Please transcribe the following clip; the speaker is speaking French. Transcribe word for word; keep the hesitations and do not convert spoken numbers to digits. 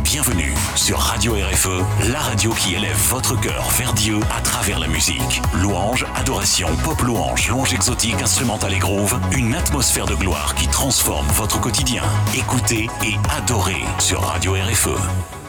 Bienvenue sur Radio R F E, la radio qui élève votre cœur vers Dieu à travers la musique. Louange, adoration, pop louange, louange exotique, instrumentale et groove, une atmosphère de gloire qui transforme votre quotidien. Écoutez et adorez sur Radio R F E.